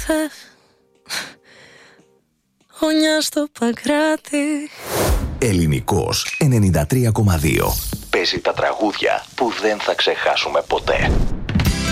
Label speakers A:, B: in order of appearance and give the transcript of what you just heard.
A: καφέ, γωνιά στο Παγκράτη.
B: Ελληνικός 93,2. Παίζει τα τραγούδια που δεν θα ξεχάσουμε ποτέ.